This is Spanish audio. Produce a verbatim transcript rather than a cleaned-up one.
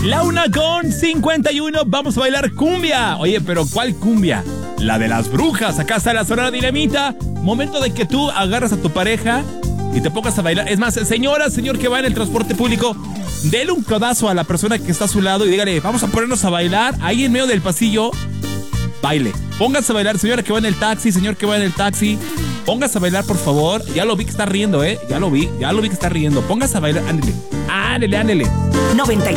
La una con cincuenta y uno, vamos a bailar cumbia. Oye, pero ¿cuál cumbia? La de las brujas. Acá está la Sonora Dinamita. Momento de que tú agarras a tu pareja y te pongas a bailar. Es más, señora, señor que va en el transporte público, dele un codazo a la persona que está a su lado y dígale, vamos a ponernos a bailar ahí en medio del pasillo. Baile. Póngase a bailar, señora que va en el taxi, señor que va en el taxi. Póngase a bailar, por favor. Ya lo vi que está riendo, ¿eh? Ya lo vi, ya lo vi que está riendo. Póngase a bailar, ándele. Ándele, ándele. noventa